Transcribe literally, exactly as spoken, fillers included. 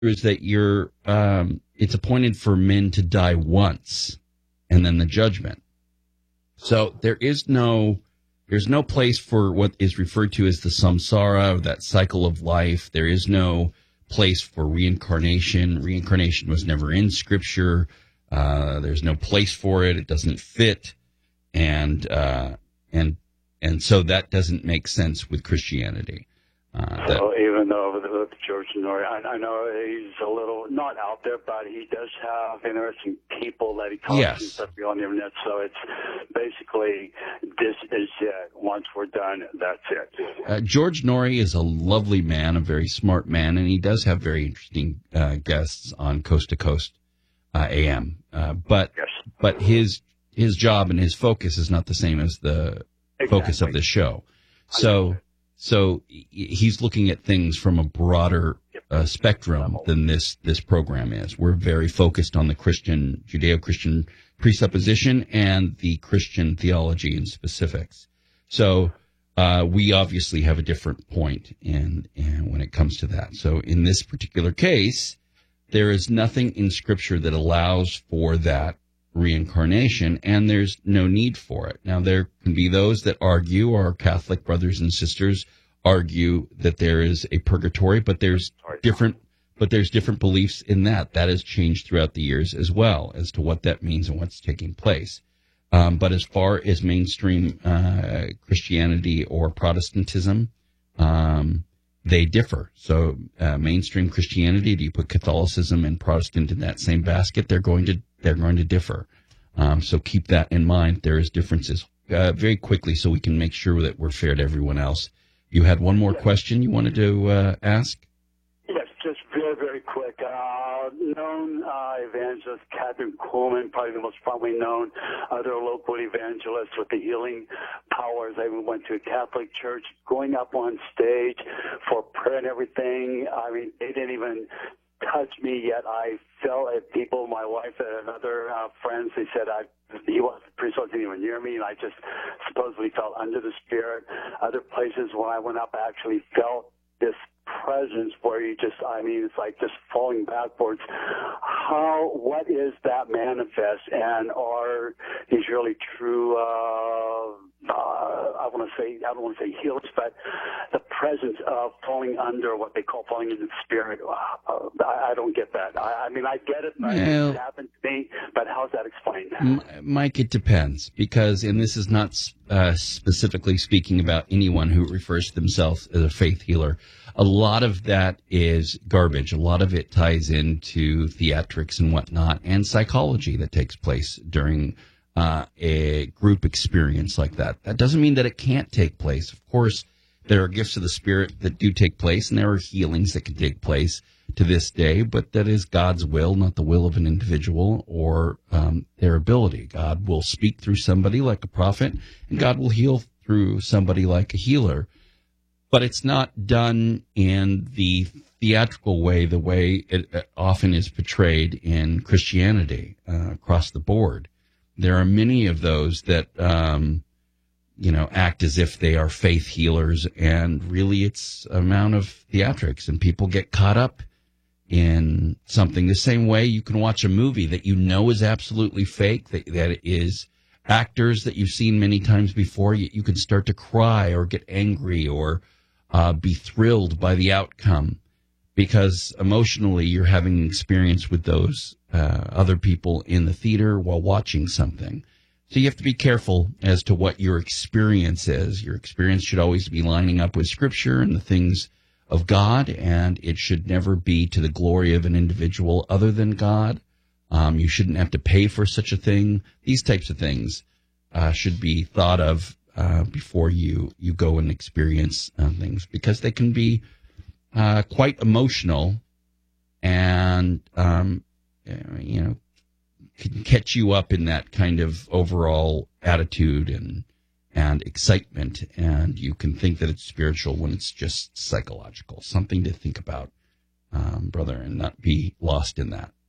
is that you're um, it's appointed for men to die once, and then the judgment. So there is no there's no place for what is referred to as the samsara, or that cycle of life. There is no place for reincarnation. Reincarnation was never in Scripture. Uh, there's no place for it. It doesn't fit, and uh, and and so that doesn't make sense with Christianity. Uh, that, well, even though with, with George Noory, I, I know he's a little not out there, but he does have interesting people that he talks yes. to stuff on the internet. So it's basically this is it. Once we're done, that's it. Uh, George Noory is a lovely man, a very smart man, and he does have very interesting uh, guests on Coast to Coast uh, A M. Uh, but yes. but his his job and his focus is not the same as the exactly. focus of the show. So. So he's looking at things from a broader uh, spectrum than this this program is. We're very focused on the Christian, Judeo-Christian presupposition and the Christian theology and specifics. So uh, we obviously have a different point in, in when it comes to that. So in this particular case, there is nothing in Scripture that allows for that reincarnation, and there's no need for it. Now, there can be those that argue, our Catholic brothers and sisters argue that there is a purgatory, but there's different, but there's different beliefs in that. That has changed throughout the years as well as to what that means and what's taking place. Um, but as far as mainstream uh, Christianity or Protestantism, um, they differ. So uh, mainstream Christianity, do you put Catholicism and Protestant in that same basket? They're going to they're going to differ. Um, so keep that in mind. There is differences. Uh, very quickly, so we can make sure that we're fair to everyone else. You had one more question you wanted to uh, ask? Yes, just very, very quick. Uh, known uh, evangelist Catherine Coleman, probably the most probably known other local evangelists with the healing powers. I even went to a Catholic church, going up on stage for prayer and everything. I mean, they didn't even touch me yet. I felt at people, my wife and other uh, friends, they said I he was the priest wasn't even near me, and I just supposedly felt under the Spirit. Other places when I went up, I actually felt this presence where you just, I mean, it's like just falling backwards. How, what is that manifest, and are these really true, uh, uh, I want to say, I don't want to say healers, but the presence of falling under what they call falling into the Spirit, uh, I, I don't get that. I, I mean, I get it, but well, it happened to me, but how's that explained? M- Mike, it depends, because, and this is not uh, specifically speaking about anyone who refers to themselves as a faith healer. A lot of that is garbage. A lot of it ties into theatrics and whatnot, and psychology that takes place during uh, a group experience like that. That doesn't mean that it can't take place. Of course, there are gifts of the Spirit that do take place, and there are healings that can take place to this day, but that is God's will, not the will of an individual or um, their ability. God will speak through somebody like a prophet, and God will heal through somebody like a healer. But it's not done in the theatrical way, the way it often is portrayed in Christianity uh, across the board. There are many of those that, um, you know, act as if they are faith healers, and really it's an amount of theatrics, and people get caught up in something. The same way you can watch a movie that you know is absolutely fake, that, that is actors that you've seen many times before. You, you can start to cry or get angry or Uh, be thrilled by the outcome, because emotionally you're having an experience with those uh, other people in the theater while watching something. So you have to be careful as to what your experience is. Your experience should always be lining up with Scripture and the things of God, and it should never be to the glory of an individual other than God. Um, you shouldn't have to pay for such a thing. These types of things uh, should be thought of Uh, before you, you go and experience uh, things, because they can be uh, quite emotional and, um, you know, can catch you up in that kind of overall attitude and and excitement, and you can think that it's spiritual when it's just psychological. Something to think about, um, brother, and not be lost in that.